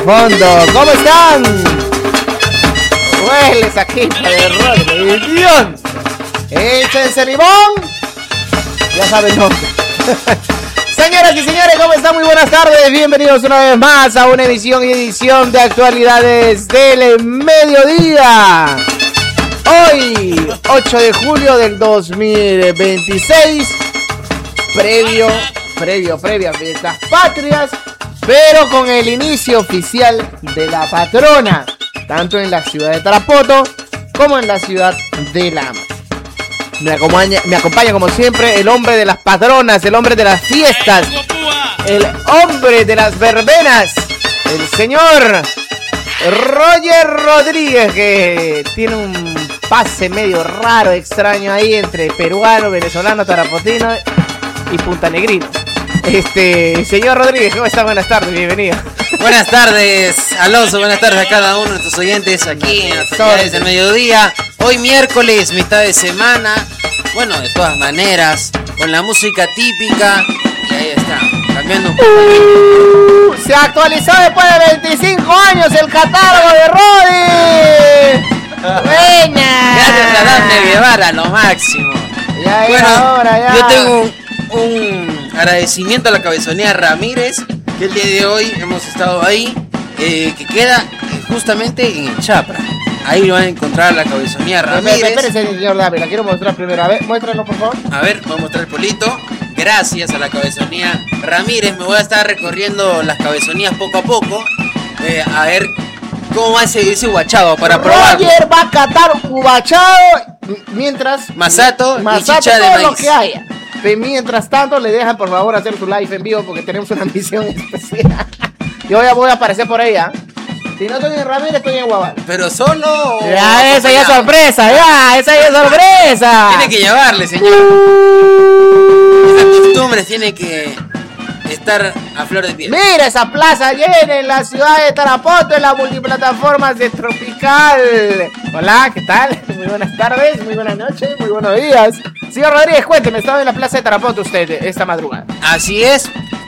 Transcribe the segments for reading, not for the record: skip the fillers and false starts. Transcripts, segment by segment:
Fondo, ¿cómo están? Hueles aquí de religión. Échense limón. Ya saben dónde. Señoras y señores, ¿cómo están? Muy buenas tardes. Bienvenidos una vez más a una edición de actualidades del mediodía. Hoy, 8 de julio del 2026. Previa a fiestas patrias, pero con el inicio oficial de la patrona, tanto en la ciudad de Tarapoto como en la ciudad de Lamas. Me acompaña como siempre el hombre de las patronas, el hombre de las fiestas, el hombre de las verbenas, el señor Roger Rodríguez, que tiene un pase medio raro, extraño ahí entre peruano, venezolano, tarapotino y puntanegrino. Señor Rodríguez, ¿cómo está? Buenas tardes, bienvenido. Buenas tardes, Alonso, buenas tardes a cada uno de nuestros oyentes aquí en las actividades del mediodía. Hoy miércoles, mitad de semana, bueno, de todas maneras, con la música típica, y ahí está, cambiando un poco. Se actualizó después de 25 años el catálogo de Rodi. Buena. Gracias a Dante Guevara, lo máximo. Ya bueno, ahora, ya. Yo tengo un agradecimiento a la Cabezonía Ramírez, que el día de hoy hemos estado ahí, que queda justamente en el Chapra. Ahí van a encontrar la Cabezonía Ramírez. Espérese, señor David, la quiero mostrar primero. A ver, muéstralo, por favor. A ver, voy a mostrar el polito. Gracias a la Cabezonía Ramírez. Me voy a estar recorriendo las cabezonías poco a poco. A ver cómo va ese guachado para probar. Roger va a catar guachado mientras Masato y chicha de todo maíz. Lo que haya. Mientras tanto, le dejan por favor hacer su live en vivo porque tenemos una misión especial. Yo ya voy a aparecer por ahí, ¿ah? Si no estoy en Ramírez, estoy en Guabal. Pero solo. Ya, esa ya es sorpresa, esa ya es sorpresa. Tiene que llevarle, señor. Esas costumbres tienen que estar a flor de piel. Mira esa plaza llena en la ciudad de Tarapoto, en la multiplataforma de Tropical. Hola, ¿qué tal? Muy buenas tardes, muy buenas noches, muy buenos días. Señor Rodríguez, cuénteme, estaba en la plaza de Tarapoto usted esta madrugada. Así es,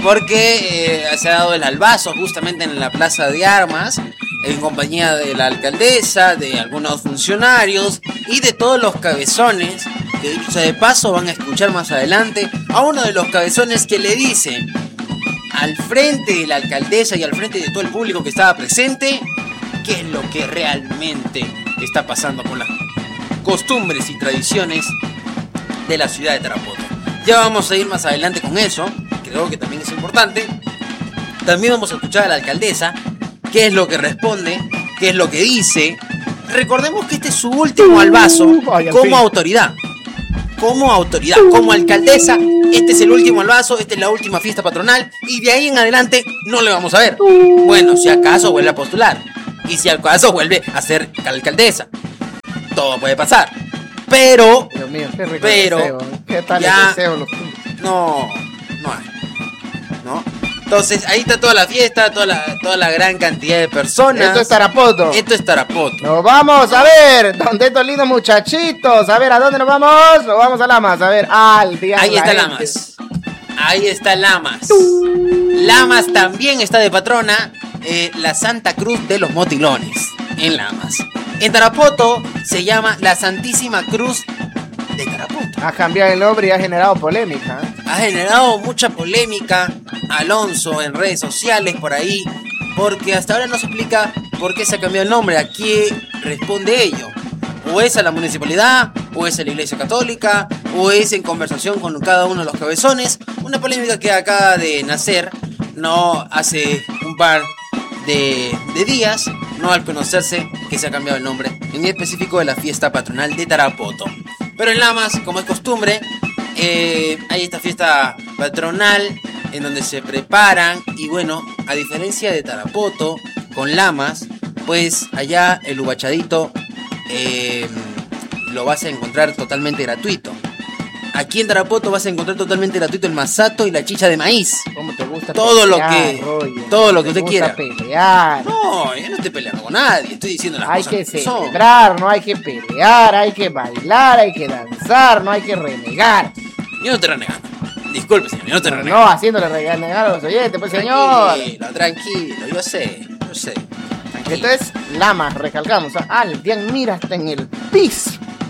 porque se ha dado el albazo justamente en la plaza de armas, en compañía de la alcaldesa, de algunos funcionarios y de todos los cabezones, que dicho sea de paso van a escuchar más adelante a uno de los cabezones que le dice al frente de la alcaldesa y al frente de todo el público que estaba presente qué es lo que realmente está pasando con las costumbres y tradiciones de la ciudad de Tarapoto. Ya vamos a ir más adelante con eso, creo que también es importante. También vamos a escuchar a la alcaldesa, qué es lo que responde, qué es lo que dice. Recordemos que este es su último albazo como autoridad. Como autoridad, como alcaldesa, este es el último albazo, esta es la última fiesta patronal y de ahí en adelante no le vamos a ver. Bueno, si acaso vuelve a postular y si acaso vuelve a ser alcaldesa. Todo puede pasar. Pero, Dios mío, ¿qué tal ya... el deseo? No hay. ¿No? Entonces, ahí está toda la fiesta, toda la gran cantidad de personas. Esto es Tarapoto. Esto es Tarapoto. Nos vamos a ver, donde estos lindos muchachitos. A ver, ¿a dónde nos vamos? Nos vamos a Lamas, a ver, al día. Ahí está Lamas. Ahí está Lamas. Lamas también está de patrona la Santa Cruz de los Motilones, en Lamas. En Tarapoto se llama la Santísima Cruz de Tarapoto. Ha cambiado el nombre y ha generado polémica. Ha generado mucha polémica, Alonso, en redes sociales, por ahí, porque hasta ahora no se explica por qué se ha cambiado el nombre, a qué responde ello. O es a la municipalidad, o es a la Iglesia Católica, o es en conversación con cada uno de los cabezones. Una polémica que acaba de nacer, no hace un par de días, no al conocerse que se ha cambiado el nombre, en específico de la fiesta patronal de Tarapoto. Pero en Lamas, como es costumbre, hay esta fiesta patronal en donde se preparan y bueno, a diferencia de Tarapoto, con Lamas, pues allá el ubachadito lo vas a encontrar totalmente gratuito. Aquí en Tarapoto vas a encontrar totalmente gratuito el masato y la chicha de maíz. ¿Cómo te gusta todo pelear, todo lo que usted quiera. Pelear. No, yo no estoy peleando con nadie, estoy diciendo las cosas que celebrar, no hay que pelear, hay que bailar, hay que danzar, no hay que renegar. Yo no estoy renegando. Disculpe, señor, yo no estoy renegando. No, haciéndole renegar a los oyentes, pues, señor. Tranquilo, yo sé. Yo sé. Esto es Lamas, recalcamos. Alguien mira hasta en el piso.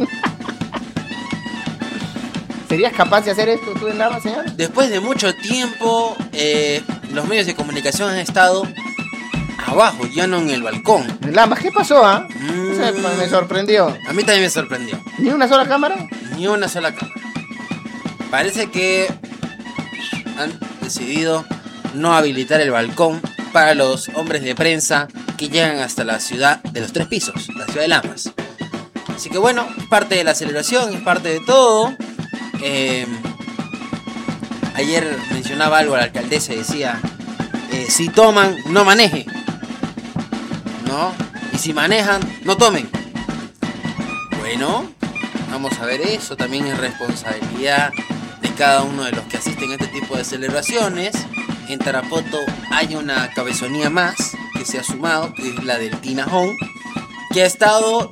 ¿Serías capaz de hacer esto tú en Lamas, señor? Después de mucho tiempo, los medios de comunicación han estado abajo, ya no en el balcón. En Lamas, ¿qué pasó, Me sorprendió. A mí también me sorprendió. ¿Ni una sola cámara? Ni una sola cámara. Parece que han decidido no habilitar el balcón para los hombres de prensa que llegan hasta la ciudad de los 3 pisos, la ciudad de Lamas. Así que bueno, es parte de la celebración, es parte de todo. Ayer mencionaba algo la alcaldesa y decía, si toman, no maneje, ¿no? Y si manejan, no tomen. Bueno, vamos a ver eso, también es responsabilidad de cada uno de los que asisten a este tipo de celebraciones. En Tarapoto hay una cabezonía más que se ha sumado, que es la del Tinajón, que ha estado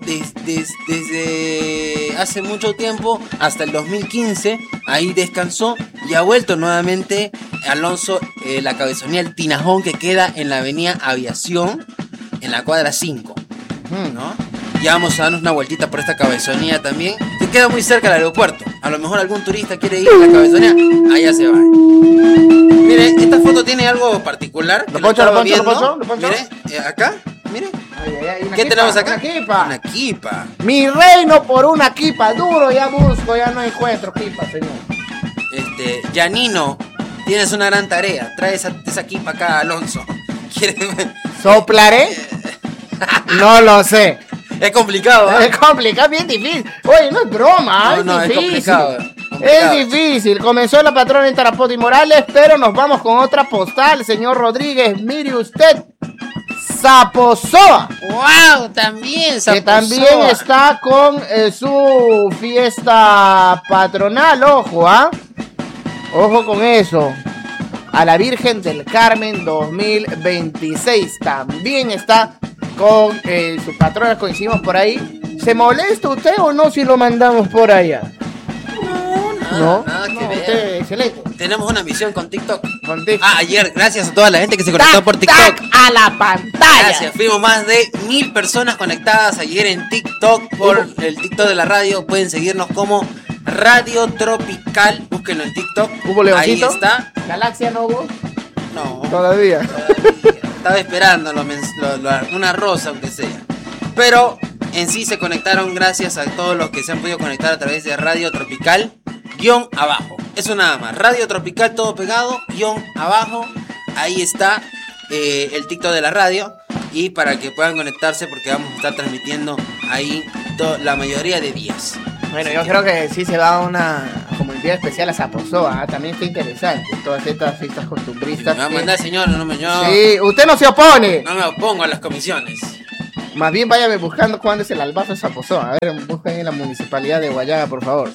desde hace mucho tiempo, hasta el 2015, ahí descansó y ha vuelto nuevamente Alonso, la cabezonía del Tinajón, que queda en la avenida Aviación, en la cuadra 5, ¿no? Ya vamos a darnos una vueltita por esta cabezonía también, que queda muy cerca del aeropuerto. A lo mejor algún turista quiere ir a la cabezonía, allá se va. Mire, esta foto tiene algo particular. ¿Lo poncho? Mire, acá, mire. ¿Qué tenemos acá? Una kipa. Una kipa. Mi reino por una kipa. Duro, ya busco, ya no encuentro kipa, señor. Yanino, tienes una gran tarea. Trae esa kipa acá, Alonso. ¿Soplaré? No lo sé. Es complicado, ¿eh? Es complicado, bien difícil. Oye, no es broma, No, es difícil. Es complicado. Es difícil. Comenzó la patrona en Tarapoto y Morales, pero nos vamos con otra postal, señor Rodríguez. Mire usted, Saposoa. ¡Wow! También Saposoa. Que también está con su fiesta patronal, ojo, Ojo con eso. A la Virgen del Carmen 2026 también está con su patrona, coincidimos por ahí. ¿Se molesta usted o no si lo mandamos por allá? Nada que ver. Usted, excelente. Tenemos una misión con TikTok. Ayer, gracias a toda la gente que se conectó por TikTok. A la pantalla. Gracias, fuimos más de 1000 personas conectadas ayer en TikTok por el TikTok de la radio. Pueden seguirnos como Radio Tropical. Búsquenlo en TikTok. ¿Hubo leoncito? Ahí está. ¿Galaxia no hubo? No. Todavía. Estaba esperando una rosa, aunque sea. Pero en sí se conectaron gracias a todos los que se han podido conectar a través de Radio Tropical _abajo. Eso nada más. Radio Tropical todo pegado, _abajo. Ahí está el TikTok de la radio. Y para que puedan conectarse, porque vamos a estar transmitiendo ahí la mayoría de días. Bueno, yo creo que sí se va como envío especial a Saposoa, también está interesante, todas estas fiestas costumbristas. Me va a mandar, señor, Sí, usted no se opone. No me opongo a las comisiones. Más bien váyame buscando cuándo es el albazo de Saposoa. A ver, busquen en la municipalidad de Guayaga, por favor.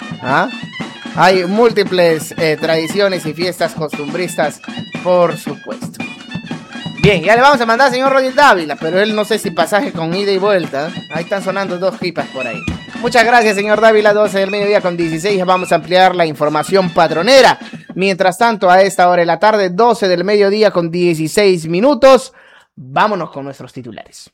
Hay múltiples tradiciones y fiestas costumbristas, por supuesto. Bien, ya le vamos a mandar al señor Roger Dávila, pero él no sé si pasaje con ida y vuelta. Ahí están sonando 2 kipas por ahí. Muchas gracias, señor Dávila. 12 del mediodía con 16. Vamos a ampliar la información patronera. Mientras tanto, a esta hora de la tarde, 12 del mediodía con 16 minutos. Vámonos con nuestros titulares.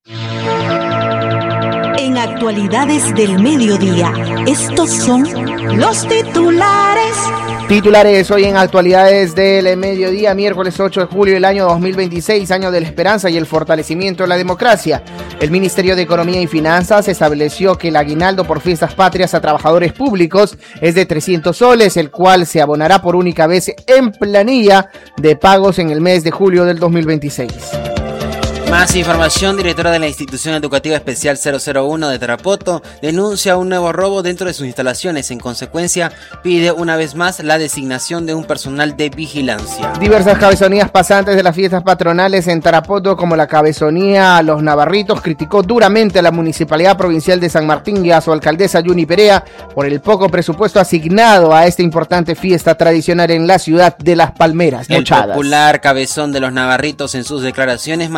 En Actualidades del Mediodía, estos son los titulares. Titulares hoy en Actualidades del Mediodía, miércoles 8 de julio del año 2026, año de la esperanza y el fortalecimiento de la democracia. El Ministerio de Economía y Finanzas estableció que el aguinaldo por fiestas patrias a trabajadores públicos es de 300 soles, el cual se abonará por única vez en planilla de pagos en el mes de julio del 2026. Más información. Directora de la Institución Educativa Especial 001 de Tarapoto denuncia un nuevo robo dentro de sus instalaciones. En consecuencia, pide una vez más la designación de un personal de vigilancia. Diversas cabezonías pasantes de las fiestas patronales en Tarapoto, como la cabezonía Los Navarritos, criticó duramente a la Municipalidad Provincial de San Martín y a su alcaldesa Yuni Perea por el poco presupuesto asignado a esta importante fiesta tradicional en la ciudad de Las Palmeras. El popular cabezón de Los Navarritos en sus declaraciones manifestó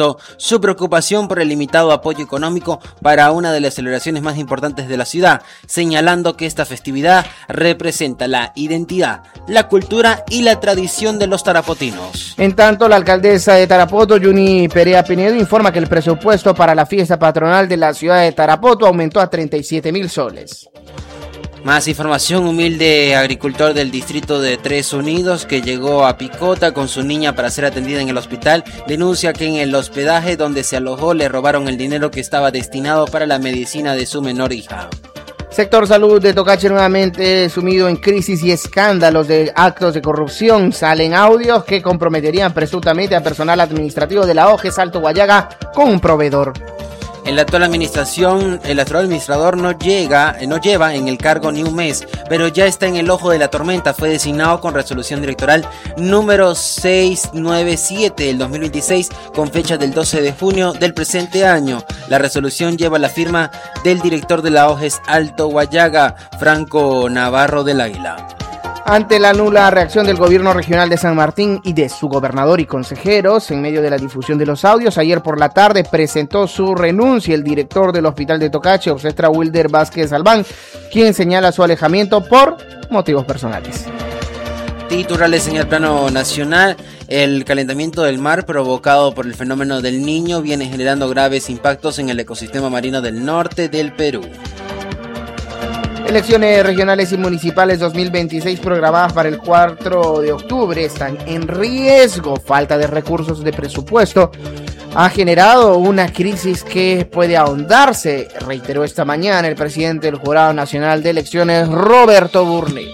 manifestó su preocupación por el limitado apoyo económico para una de las celebraciones más importantes de la ciudad, señalando que esta festividad representa la identidad, la cultura y la tradición de los tarapotinos. En tanto, la alcaldesa de Tarapoto, Yuni Perea Pinedo, informa que el presupuesto para la fiesta patronal de la ciudad de Tarapoto aumentó a 37.000 soles. Más información: humilde agricultor del distrito de Tres Unidos que llegó a Picota con su niña para ser atendida en el hospital, denuncia que en el hospedaje donde se alojó le robaron el dinero que estaba destinado para la medicina de su menor hija. Sector salud de Tocache nuevamente sumido en crisis y escándalos de actos de corrupción. Salen audios que comprometerían presuntamente a personal administrativo de la OGES Alto Guayaga con un proveedor. En la actual administración, el actual administrador no lleva en el cargo ni un mes, pero ya está en el ojo de la tormenta. Fue designado con resolución directoral número 697 del 2026 con fecha del 12 de junio del presente año. La resolución lleva la firma del director de la OGES Alto Guayaga, Franco Navarro del Águila. Ante la nula reacción del gobierno regional de San Martín y de su gobernador y consejeros, en medio de la difusión de los audios, ayer por la tarde presentó su renuncia el director del hospital de Tocache, obstetra Wilder Vázquez Albán, quien señala su alejamiento por motivos personales. Titulares en el plano nacional: el calentamiento del mar provocado por el fenómeno del Niño viene generando graves impactos en el ecosistema marino del norte del Perú. Elecciones regionales y municipales 2026 programadas para el 4 de octubre están en riesgo. Falta de recursos de presupuesto ha generado una crisis que puede ahondarse, reiteró esta mañana el presidente del Jurado Nacional de Elecciones, Roberto Burley.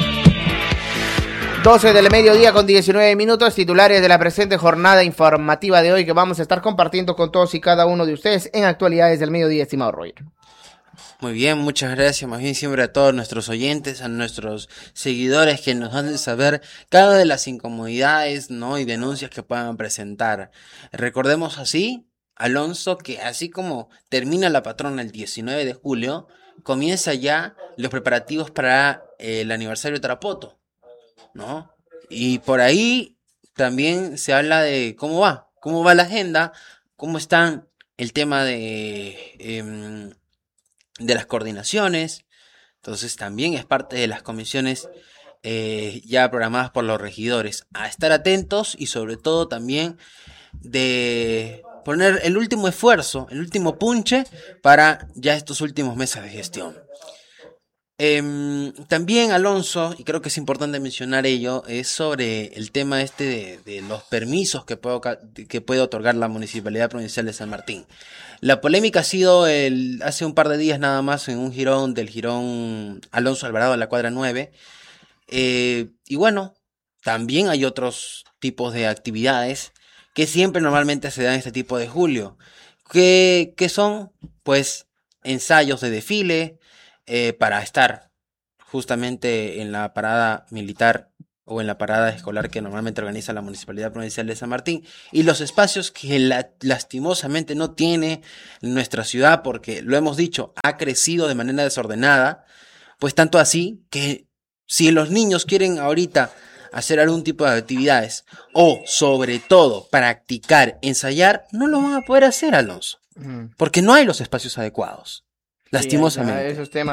12 del mediodía con 19 minutos, titulares de la presente jornada informativa de hoy que vamos a estar compartiendo con todos y cada uno de ustedes en Actualidades del Mediodía, estimado Roger. Muy bien, muchas gracias, más bien siempre a todos nuestros oyentes, a nuestros seguidores que nos hacen saber cada de las incomodidades, ¿no?, y denuncias que puedan presentar. Recordemos así, Alonso, que así como termina la patrona el 19 de julio, comienza ya los preparativos para el aniversario de Tarapoto, ¿no? Y por ahí también se habla de cómo va la agenda, cómo están el tema de las coordinaciones. Entonces también es parte de las comisiones ya programadas por los regidores, a estar atentos y sobre todo también de poner el último esfuerzo, el último punche para ya estos últimos meses de gestión. También, Alonso, y creo que es importante mencionar ello, es sobre el tema de los permisos que puede otorgar la Municipalidad Provincial de San Martín. La polémica ha sido hace un par de días nada más en un jirón del jirón Alonso Alvarado en la cuadra 9. Y bueno, también hay otros tipos de actividades que siempre normalmente se dan este tipo de julio, que son pues ensayos de desfile, para estar justamente en la parada militar o en la parada escolar que normalmente organiza la Municipalidad Provincial de San Martín, y los espacios que lastimosamente no tiene nuestra ciudad, porque lo hemos dicho, ha crecido de manera desordenada, pues tanto así que si los niños quieren ahorita hacer algún tipo de actividades o sobre todo practicar, ensayar, no lo van a poder hacer, Alonso, porque no hay los espacios adecuados. Lastimosamente. Sí, esos temas